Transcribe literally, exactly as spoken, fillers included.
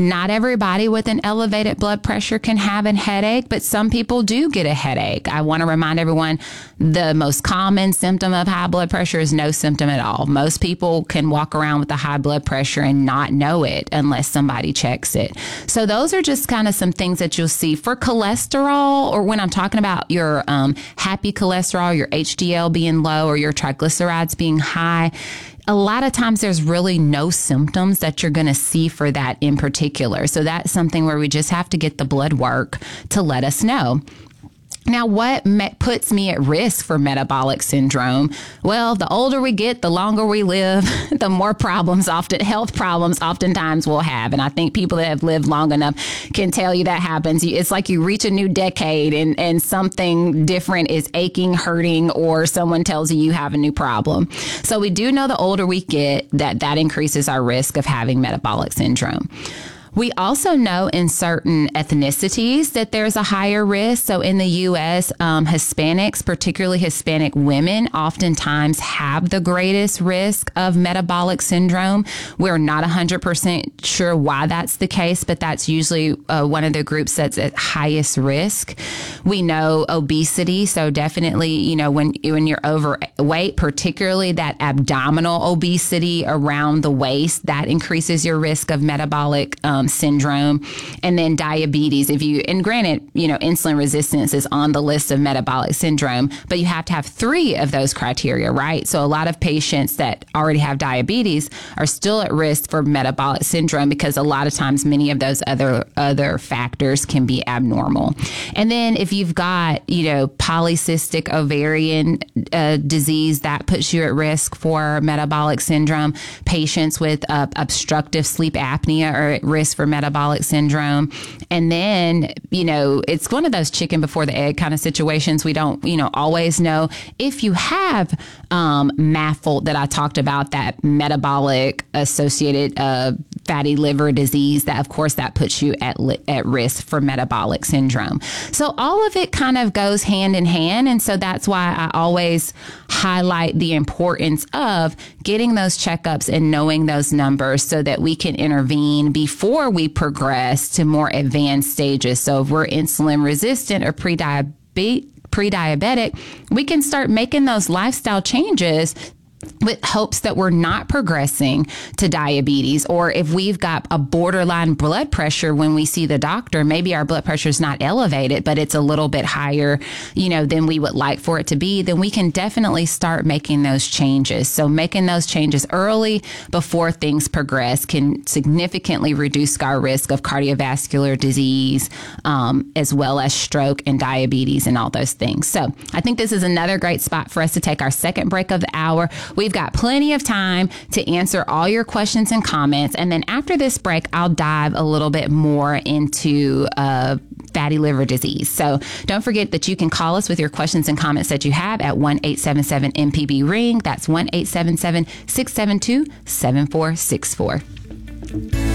Not everybody with an elevated blood pressure can have a headache, but some people do get a headache. I want to remind everyone the most common symptom of high blood pressure is no symptom at all. Most people can walk around with a high blood pressure and not know it unless somebody checks it. So those are just kind of some things that you'll see. For cholesterol, or when I'm talking about your um, happy cholesterol, your H D L being low or your triglycerides being high, a lot of times there's really no symptoms that you're going to see for that in particular. So that's something where we just have to get the blood work to let us know. Now, what me- puts me at risk for metabolic syndrome? Well, the older we get, the longer we live, the more problems, often health problems, oftentimes we'll have. And I think people that have lived long enough can tell you that happens. It's like you reach a new decade and, and something different is aching, hurting, or someone tells you you have a new problem. So we do know the older we get that that increases our risk of having metabolic syndrome. We also know in certain ethnicities that there's a higher risk. So in the U S, um, Hispanics, particularly Hispanic women, oftentimes have the greatest risk of metabolic syndrome. We're not one hundred percent sure why that's the case, but that's usually uh, one of the groups that's at highest risk. We know obesity. So definitely, you know, when, when you're overweight, particularly that abdominal obesity around the waist, that increases your risk of metabolic um, syndrome. And then diabetes, if you, and granted, you know, insulin resistance is on the list of metabolic syndrome, but you have to have three of those criteria, right? So a lot of patients that already have diabetes are still at risk for metabolic syndrome because a lot of times many of those other, other factors can be abnormal. And then if you've got, you know, polycystic ovarian uh, disease, that puts you at risk for metabolic syndrome. Patients with uh, obstructive sleep apnea are at risk for metabolic syndrome. And then, you know, it's one of those chicken before the egg kind of situations. We don't, you know, always know if you have um, M A F L that I talked about, that metabolic associated uh, fatty liver disease, that of course that puts you at li- at risk for metabolic syndrome. So all of it kind of goes hand in hand. And so that's why I always highlight the importance of getting those checkups and knowing those numbers so that we can intervene before we progress to more advanced stages. So if we're insulin resistant or pre-diabetic, pre-diabetic, we can start making those lifestyle changes with hopes that we're not progressing to diabetes. Or if we've got a borderline blood pressure when we see the doctor, maybe our blood pressure is not elevated, but it's a little bit higher, you know, than we would like for it to be, then we can definitely start making those changes. So making those changes early before things progress can significantly reduce our risk of cardiovascular disease, um, as well as stroke and diabetes and all those things. So I think this is another great spot for us to take our second break of the hour. We've got plenty of time to answer all your questions and comments. And then after this break, I'll dive a little bit more into uh, fatty liver disease. So don't forget that you can call us with your questions and comments that you have at one eight seven seven M P B ring. That's one eight seven seven, six seven two, seven four six four.